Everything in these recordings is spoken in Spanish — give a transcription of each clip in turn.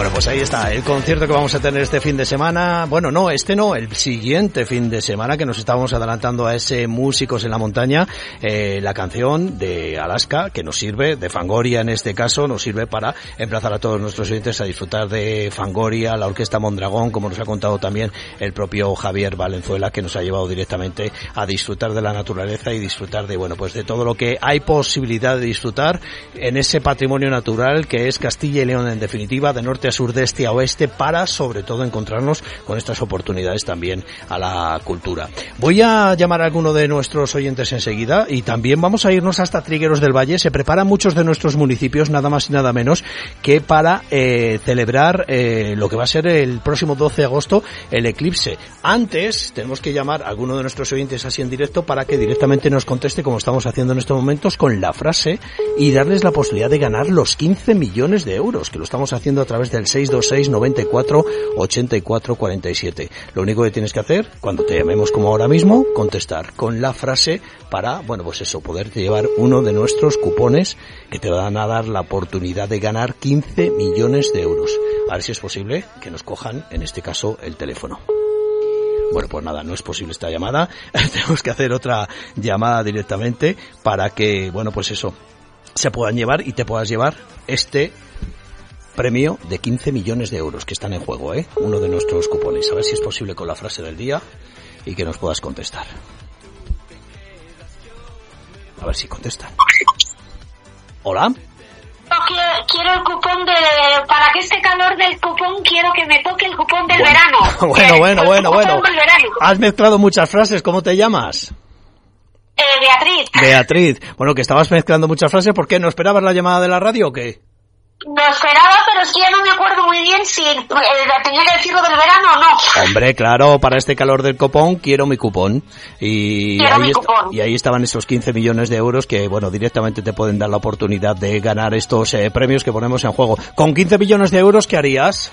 Bueno, pues ahí está, el concierto que vamos a tener este fin de semana. Bueno, no, el siguiente fin de semana, que nos estábamos adelantando a ese Músicos en la Montaña. La canción de Alaska, que nos sirve, de Fangoria en este caso, nos sirve para emplazar a todos nuestros oyentes a disfrutar de Fangoria, la Orquesta Mondragón, como nos ha contado también el propio Javier Valenzuela, que nos ha llevado directamente a disfrutar de la naturaleza y disfrutar de, bueno, pues de todo lo que hay posibilidad de disfrutar en ese patrimonio natural que es Castilla y León, en definitiva, de norte a sur, de este a oeste, para sobre todo encontrarnos con estas oportunidades también a la cultura. Voy a llamar a alguno de nuestros oyentes enseguida y también vamos a irnos hasta Trigueros del Valle. Se preparan muchos de nuestros municipios, nada más y nada menos que para celebrar lo que va a ser el próximo 12 de agosto, el eclipse. Antes tenemos que llamar a alguno de nuestros oyentes así en directo para que directamente nos conteste, como estamos haciendo en estos momentos, con la frase y darles la posibilidad de ganar los 15 millones de euros, que lo estamos haciendo a través del 626 94 84 47. Lo único que tienes que hacer, cuando te llamemos como ahora mismo, contestar con la frase para, bueno, pues eso, poderte llevar uno de nuestros cupones que te van a dar la oportunidad de ganar 15 millones de euros. A ver si es posible que nos cojan, en este caso, el teléfono. Bueno, pues nada, no es posible esta llamada. Tenemos que hacer otra llamada directamente para que, bueno, pues eso, se puedan llevar y te puedas llevar este premio de 15 millones de euros que están en juego, uno de nuestros cupones. A ver si es posible con la frase del día y que nos puedas contestar. A ver si contestan. ¿Hola? Quiero el cupón para que este calor del cupón, quiero que me toque el cupón del verano. Bueno. Has mezclado muchas frases, ¿cómo te llamas? Beatriz. Bueno, que estabas mezclando muchas frases, ¿por qué? ¿No esperabas la llamada de la radio o qué? No esperaba, pero es que ya no me acuerdo muy bien si tenía que decirlo del verano o no. Hombre, claro, para este calor del cupón, quiero mi cupón. Y ahí estaban esos 15 millones de euros que, bueno, directamente te pueden dar la oportunidad de ganar estos premios que ponemos en juego. Con 15 millones de euros, ¿qué harías?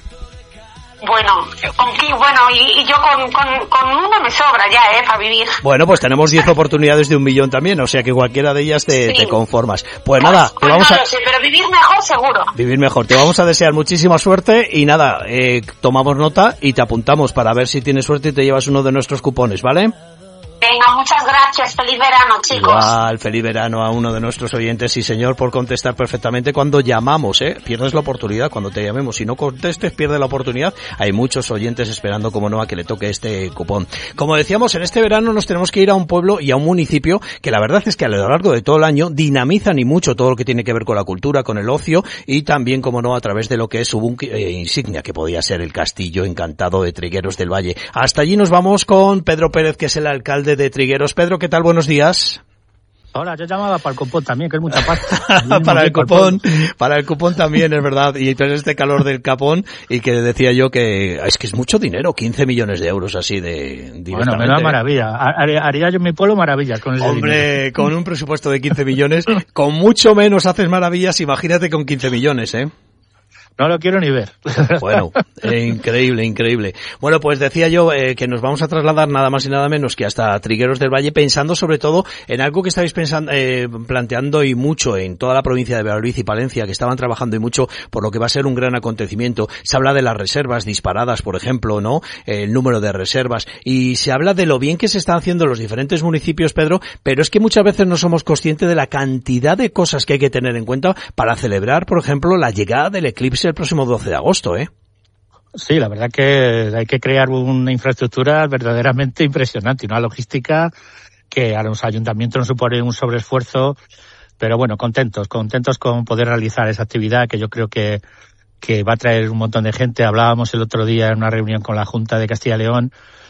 Y yo con uno me sobra ya, para vivir. Bueno, pues tenemos 10 oportunidades de 1 millón también, o sea que cualquiera de ellas te conformas. Pues nada, te vamos no lo sé, pero vivir mejor seguro. Vivir mejor. Te vamos a desear muchísima suerte y nada, tomamos nota y te apuntamos para ver si tienes suerte y te llevas uno de nuestros cupones, ¿vale? Venga, muchas gracias. Feliz verano, chicos. Igual, feliz verano a uno de nuestros oyentes. Sí, señor, por contestar perfectamente cuando llamamos, Pierdes la oportunidad cuando te llamemos. Si no contestes, pierdes la oportunidad. Hay muchos oyentes esperando, como no, a que le toque este cupón. Como decíamos, en este verano nos tenemos que ir a un pueblo y a un municipio que la verdad es que a lo largo de todo el año dinamizan y mucho todo lo que tiene que ver con la cultura, con el ocio y también, como no, a través de lo que es su buque insignia, que podía ser el Castillo Encantado de Trigueros del Valle. Hasta allí nos vamos con Pedro Pérez, que es el alcalde de Trigueros. Pedro, ¿qué tal? Buenos días. Hola, yo llamaba para el cupón también, que es mucha pasta. para el cupón también, es verdad. Y pero este calor del capón, y que decía yo que es mucho dinero, 15 millones de euros así de directamente. Bueno, me da maravilla. Haría yo en mi pueblo maravillas con ese Hombre, dinero. Con un presupuesto de 15 millones, con mucho menos haces maravillas, imagínate con 15 millones, No lo quiero ni ver. Bueno, increíble. Bueno, pues decía yo que nos vamos a trasladar nada más y nada menos que hasta Trigueros del Valle, pensando sobre todo en algo que estáis planteando y mucho en toda la provincia de Valladolid y Palencia, que estaban trabajando y mucho por lo que va a ser un gran acontecimiento. Se habla de las reservas disparadas, por ejemplo, ¿no? El número de reservas. Y se habla de lo bien que se están haciendo los diferentes municipios, Pedro, pero es que muchas veces no somos conscientes de la cantidad de cosas que hay que tener en cuenta para celebrar, por ejemplo, la llegada del eclipse el próximo 12 de agosto, Sí, la verdad que hay que crear una infraestructura verdaderamente impresionante, una logística que a los ayuntamientos nos supone un sobreesfuerzo, pero bueno, contentos con poder realizar esa actividad que yo creo que va a traer un montón de gente. Hablábamos el otro día en una reunión con la Junta de Castilla y León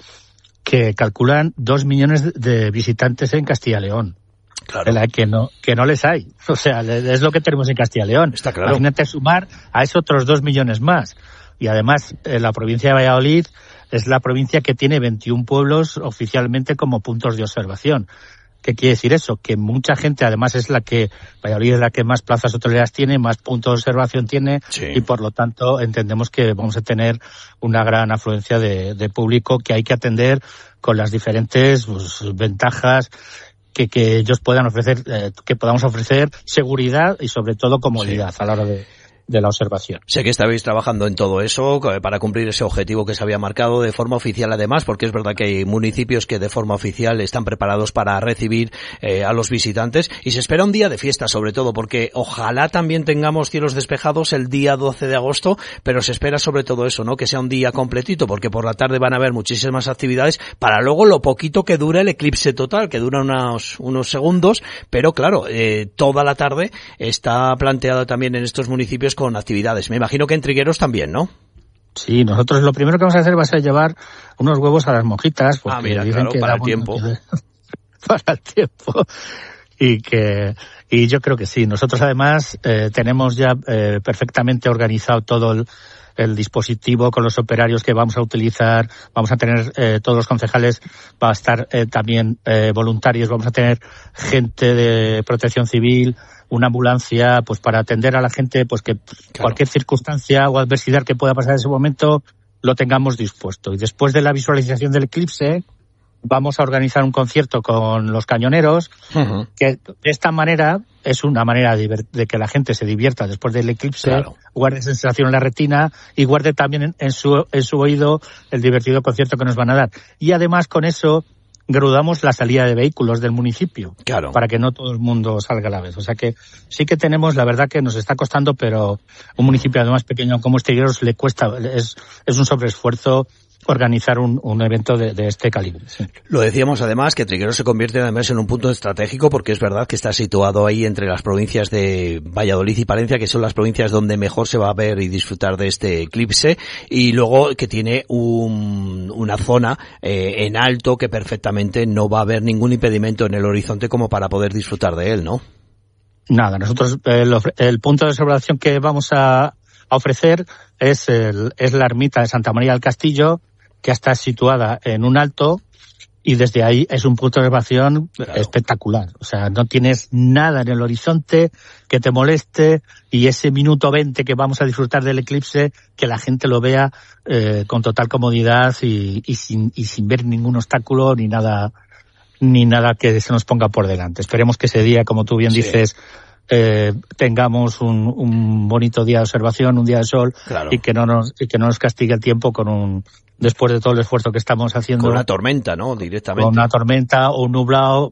que calculan 2 millones de visitantes en Castilla y León. Claro. Que no les hay. O sea, es lo que tenemos en Castilla y León. Está claro. Imagínate sumar a esos otros 2 millones más. Y además, la provincia de Valladolid es la provincia que tiene 21 pueblos oficialmente como puntos de observación. ¿Qué quiere decir eso? Que mucha gente, además, Valladolid es la que más plazas hoteleras tiene, más puntos de observación tiene, sí. Y por lo tanto entendemos que vamos a tener una gran afluencia de público que hay que atender con las diferentes ventajas que ellos puedan ofrecer, que podamos ofrecer seguridad y sobre todo comodidad, sí. A la hora de la observación. Sé que estabais trabajando en todo eso para cumplir ese objetivo que se había marcado de forma oficial, además, porque es verdad que hay municipios que de forma oficial están preparados para recibir a los visitantes, y se espera un día de fiesta, sobre todo porque ojalá también tengamos cielos despejados el día 12 de agosto, pero se espera sobre todo eso, ¿no? Que sea un día completito, porque por la tarde van a haber muchísimas actividades para luego lo poquito que dura el eclipse total, que dura unos segundos, pero claro, toda la tarde está planteado también en estos municipios con actividades. Me imagino que en Trigueros también, ¿no? Sí, nosotros lo primero que vamos a hacer va a ser llevar unos huevos a las monjitas, porque mira, dicen claro, que para el tiempo. Para el tiempo. Y yo creo que sí. Nosotros además tenemos ya perfectamente organizado todo el dispositivo con los operarios que vamos a utilizar. Vamos a tener todos los concejales, va a estar también voluntarios, vamos a tener gente de protección civil, una ambulancia, pues para atender a la gente, pues que cualquier circunstancia o adversidad que pueda pasar en ese momento lo tengamos dispuesto. Y después de la visualización del eclipse vamos a organizar un concierto con los cañoneros, que de esta manera es una manera de que la gente se divierta después del eclipse, guarde sensación en la retina y guarde también en su oído el divertido concierto que nos van a dar. Y además con eso grudamos la salida de vehículos del municipio, para que no todo el mundo salga a la vez. O sea que sí que tenemos, la verdad que nos está costando, pero un municipio además pequeño como Trigueros le cuesta, es un sobreesfuerzo organizar un evento de este calibre. Sí. Lo decíamos además que Trigueros se convierte además en un punto estratégico, porque es verdad que está situado ahí entre las provincias de Valladolid y Palencia, que son las provincias donde mejor se va a ver y disfrutar de este eclipse, y luego que tiene una zona en alto que perfectamente no va a haber ningún impedimento en el horizonte como para poder disfrutar de él, ¿no? Nada, nosotros el punto de observación que vamos a ofrecer es la ermita de Santa María del Castillo, que está situada en un alto, y desde ahí es un punto de observación espectacular. O sea, no tienes nada en el horizonte que te moleste, y ese minuto 20 que vamos a disfrutar del eclipse, que la gente lo vea con total comodidad y sin ver ningún obstáculo ni nada que se nos ponga por delante. Esperemos que ese día, como tú bien dices, tengamos un bonito día de observación, un día de sol, y que no nos castigue el tiempo después de todo el esfuerzo que estamos haciendo. Con una tormenta, ¿no? Directamente. Con una tormenta o un nublado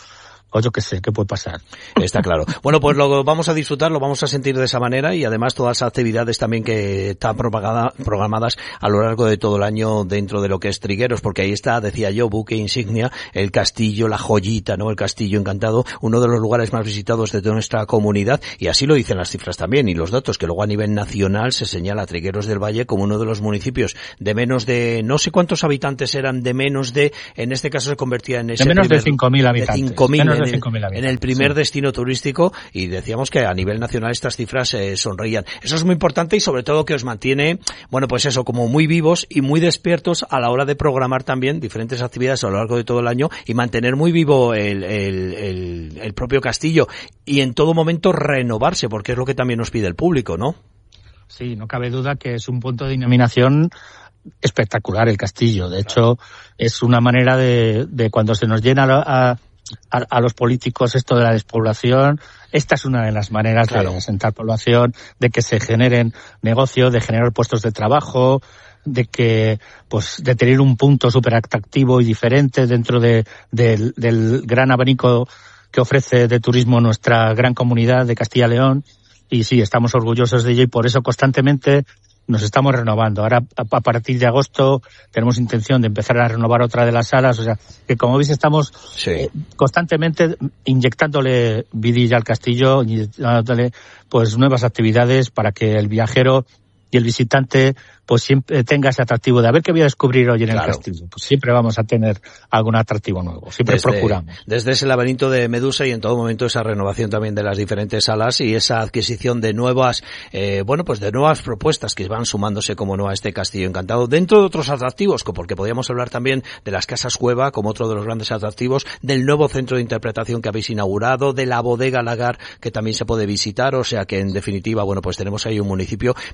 o yo qué sé, ¿qué puede pasar? Está claro. Bueno, pues lo vamos a disfrutar, lo vamos a sentir de esa manera, y además todas las actividades también que están programadas a lo largo de todo el año dentro de lo que es Trigueros, porque ahí está, decía yo, buque insignia, el castillo, la joyita, ¿no? El castillo encantado, uno de los lugares más visitados de toda nuestra comunidad, y así lo dicen las cifras también y los datos, que luego a nivel nacional se señala a Trigueros del Valle como uno de los municipios de menos de, no sé cuántos habitantes eran, en este caso se convertía en ese de menos de 5.000 habitantes. De 5.000 en el primer destino turístico, y decíamos que a nivel nacional estas cifras sonreían. Eso es muy importante, y sobre todo que os mantiene, bueno, pues eso, como muy vivos y muy despiertos a la hora de programar también diferentes actividades a lo largo de todo el año, y mantener muy vivo el propio castillo, y en todo momento renovarse, porque es lo que también nos pide el público, ¿no? Sí, no cabe duda que es un punto de denominación espectacular el castillo. De hecho, es una manera de cuando se nos llena a los políticos esto de la despoblación, esta es una de las maneras de asentar población, de que se generen negocios, de generar puestos de trabajo, de tener un punto súper atractivo y diferente dentro del gran abanico que ofrece de turismo nuestra gran comunidad de Castilla y León. Y sí, estamos orgullosos de ello, y por eso constantemente nos estamos renovando. Ahora, a partir de agosto, tenemos intención de empezar a renovar otra de las salas. O sea, que como veis, estamos constantemente inyectándole vidilla al castillo, dándole pues nuevas actividades para que el viajero y el visitante pues siempre tenga ese atractivo de a ver qué voy a descubrir hoy en el castillo. Pues siempre vamos a tener algún atractivo nuevo, siempre procuramos. Desde ese laberinto de Medusa, y en todo momento esa renovación también de las diferentes salas, y esa adquisición de nuevas, de nuevas propuestas que van sumándose, como no, a este castillo encantado, dentro de otros atractivos, porque podríamos hablar también de las casas cueva como otro de los grandes atractivos, del nuevo centro de interpretación que habéis inaugurado, de la bodega Lagar, que también se puede visitar. O sea que en definitiva, bueno, pues tenemos ahí un municipio pensado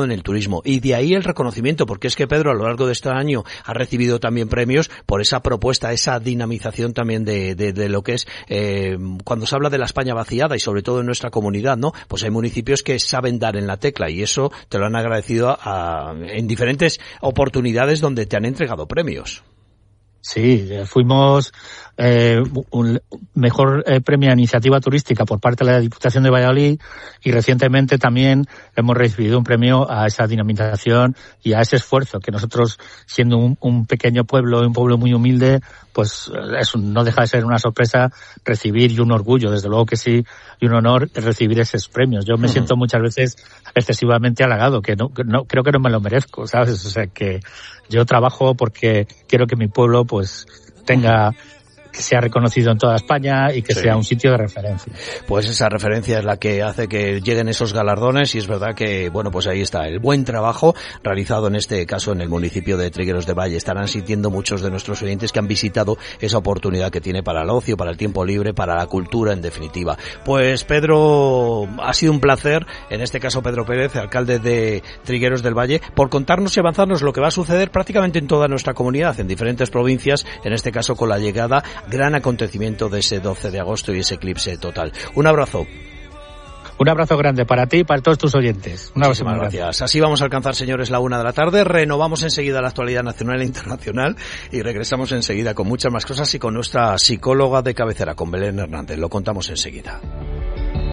en el turismo. Y de ahí el reconocimiento, porque es que Pedro a lo largo de este año ha recibido también premios por esa propuesta, esa dinamización también de lo que es cuando se habla de la España vaciada y sobre todo en nuestra comunidad, ¿no? Pues hay municipios que saben dar en la tecla y eso te lo han agradecido en diferentes oportunidades donde te han entregado premios. Sí, fuimos un mejor premio a iniciativa turística por parte de la Diputación de Valladolid y recientemente también hemos recibido un premio a esa dinamización y a ese esfuerzo que nosotros, siendo un pequeño pueblo, un pueblo muy humilde, pues no deja de ser una sorpresa recibir y un orgullo, desde luego que sí, y un honor recibir esos premios. Yo me siento muchas veces excesivamente halagado, que no creo que no me lo merezco, ¿sabes? O sea, que yo trabajo porque quiero que mi pueblo pues que sea reconocido en toda España y que sea un sitio de referencia. Pues esa referencia es la que hace que lleguen esos galardones y es verdad que, bueno, pues ahí está el buen trabajo realizado en este caso en el municipio de Trigueros de Valle. Estarán sintiendo muchos de nuestros oyentes que han visitado esa oportunidad que tiene para el ocio, para el tiempo libre, para la cultura en definitiva. Pues Pedro, ha sido un placer, en este caso Pedro Pérez, alcalde de Trigueros del Valle, por contarnos y avanzarnos lo que va a suceder prácticamente en toda nuestra comunidad, en diferentes provincias, en este caso con la llegada, gran acontecimiento de ese 12 de agosto y ese eclipse total. Un abrazo. Un abrazo grande para ti y para todos tus oyentes. Muchísimas gracias. Así vamos a alcanzar, señores, la 1 de la tarde. Renovamos enseguida la actualidad nacional e internacional y regresamos enseguida con muchas más cosas y con nuestra psicóloga de cabecera, con Belén Hernández. Lo contamos enseguida.